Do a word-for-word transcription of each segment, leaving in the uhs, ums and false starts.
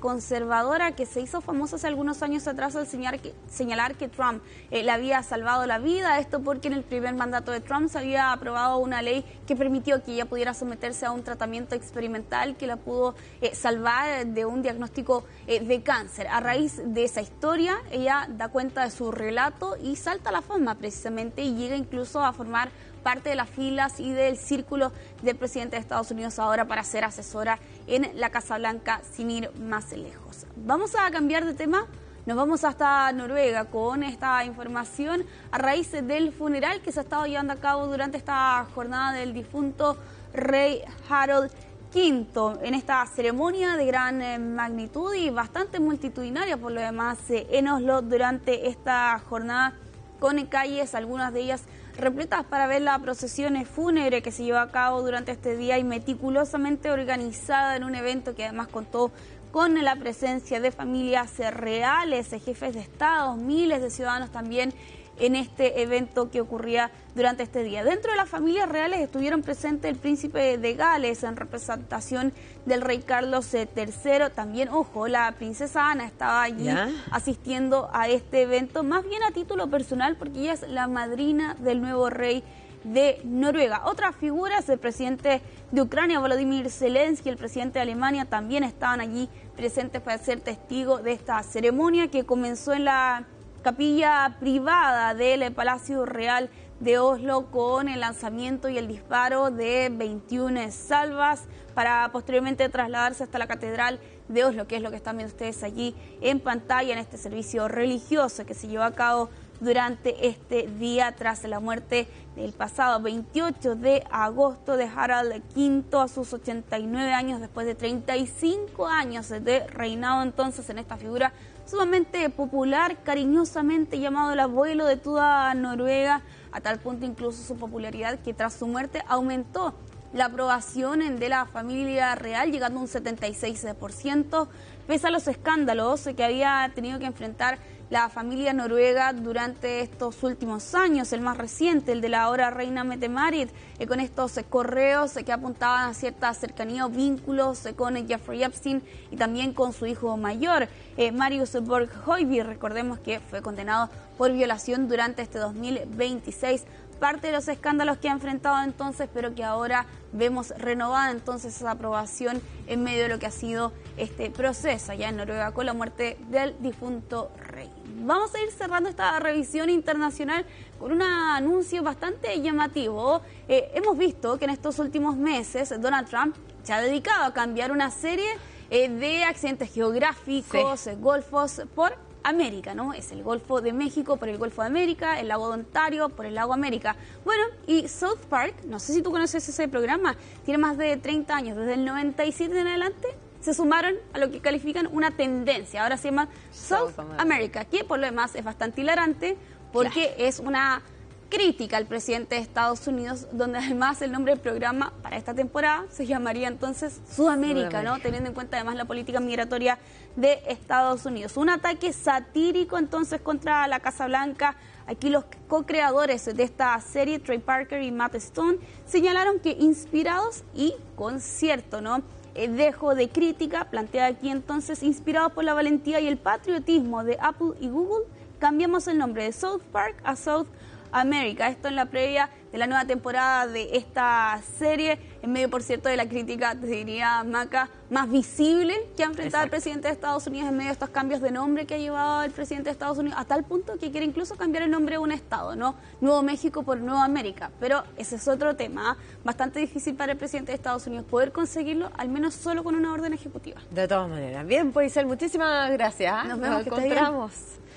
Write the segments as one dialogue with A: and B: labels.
A: conservadora que se hizo famosa hace algunos años atrás al señalar que, señalar que Trump eh, le había salvado la vida. Esto porque en el primer mandato de Trump se había aprobado una ley que permitió que ella pudiera someterse a un tratamiento experimental que la pudo eh, salvar de un diagnóstico eh, de cáncer. A raíz de esa historia, ella da cuenta de su relato y salta a la fama precisamente y llega incluso a formar parte de las filas y del círculo del presidente de Estados Unidos ahora para ser asesora en la Casa Blanca, sin ir más lejos. Vamos a cambiar de tema, nos vamos hasta Noruega con esta información a raíz del funeral que se ha estado llevando a cabo durante esta jornada del difunto rey Harald quinto, en esta ceremonia de gran eh, magnitud y bastante multitudinaria por lo demás eh, en Oslo durante esta jornada, con calles, algunas de ellas repletas para ver la procesión fúnebre que se llevó a cabo durante este día y meticulosamente organizada en un evento que además contó con la presencia de familias reales, jefes de Estado, miles de ciudadanos también en este evento que ocurría durante este día. Dentro de las familias reales estuvieron presentes el príncipe de Gales en representación del rey Carlos tercero. También, ojo, la princesa Ana estaba allí ¿Ya? asistiendo a este evento, más bien a título personal porque ella es la madrina del nuevo rey de Noruega. Otras figuras, el presidente de Ucrania, Volodymyr Zelensky, el presidente de Alemania, también estaban allí presentes para ser testigos de esta ceremonia que comenzó en la capilla privada del Palacio Real de Oslo con el lanzamiento y el disparo de veintiuna salvas para posteriormente trasladarse hasta la Catedral de Oslo, que es lo que están viendo ustedes allí en pantalla en este servicio religioso que se llevó a cabo durante este día tras la muerte del pasado veintiocho de agosto de Harald quinto a sus ochenta y nueve años, después de treinta y cinco años de reinado entonces en esta figura sumamente popular, cariñosamente llamado el abuelo de toda Noruega, a tal punto incluso su popularidad que tras su muerte aumentó la aprobación de la familia real, llegando a un setenta y seis por ciento, pese a los escándalos que había tenido que enfrentar la familia noruega durante estos últimos años. El más reciente, el de la ahora reina Mette-Marit, eh, con estos eh, correos eh, que apuntaban a cierta cercanía o vínculos eh, con eh, Jeffrey Epstein y también con su hijo mayor, eh, Marius Borg-Høiby. Recordemos que fue condenado por violación durante este dos mil veintiséis. Parte de los escándalos que ha enfrentado entonces, pero que ahora vemos renovada entonces esa aprobación en medio de lo que ha sido este proceso allá en Noruega con la muerte del difunto rey. Vamos a ir cerrando esta revisión internacional con un anuncio bastante llamativo. Eh, hemos visto que en estos últimos meses Donald Trump se ha dedicado a cambiar una serie eh, de accidentes geográficos, sí. eh, golfos por América, ¿no? Es el Golfo de México por el Golfo de América, el Lago de Ontario por el Lago América. Bueno, y South Park, no sé si tú conoces ese programa, tiene más de treinta años, desde el noventa y siete en adelante, se sumaron a lo que califican una tendencia, ahora se llama South, South America, que por lo demás es bastante hilarante porque claro. es una crítica al presidente de Estados Unidos, donde además el nombre del programa para esta temporada se llamaría entonces Sudamérica, Sudamérica, ¿no? Teniendo en cuenta además la política migratoria de Estados Unidos. Un ataque satírico entonces contra la Casa Blanca. Aquí los co-creadores de esta serie, Trey Parker y Matt Stone, señalaron que inspirados y con cierto, ¿no? El dejo de crítica, plantea aquí entonces, inspirados por la valentía y el patriotismo de Apple y Google, cambiamos el nombre de South Park a South América. Esto en la previa de la nueva temporada de esta serie, en medio, por cierto, de la crítica, te diría, Maca, más visible que ha enfrentado el presidente de Estados Unidos en medio de estos cambios de nombre que ha llevado el presidente de Estados Unidos, a tal punto que quiere incluso cambiar el nombre de un estado, ¿no? Nuevo México por Nueva América. Pero ese es otro tema, ¿eh? Bastante difícil para el presidente de Estados Unidos poder conseguirlo, al menos solo con una orden ejecutiva.
B: De todas maneras. Bien, pues Isel, muchísimas gracias. ¿eh?
A: Nos vemos,
B: Nos
A: que
B: encontramos.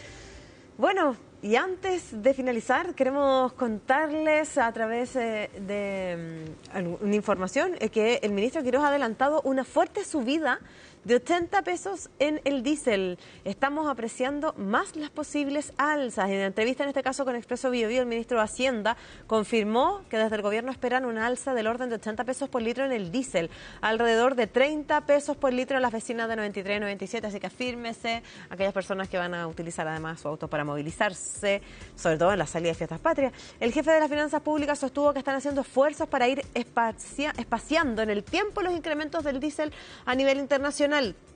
B: Bueno, y antes de finalizar, queremos contarles a través eh, de um, una información eh, que el ministro Quiroz ha adelantado una fuerte subida de ochenta pesos en el diésel. Estamos apreciando más las posibles alzas. En la entrevista, en este caso con Expreso Bio Bio, el ministro de Hacienda confirmó que desde el gobierno esperan una alza del orden de ochenta pesos por litro en el diésel, alrededor de treinta pesos por litro en las vecinas de noventa y tres y noventa y siete, así que afírmese aquellas personas que van a utilizar además su auto para movilizarse, sobre todo en la salida de fiestas patrias. El jefe de las finanzas públicas sostuvo que están haciendo esfuerzos para ir espacia, espaciando en el tiempo los incrementos del diésel a nivel internacional.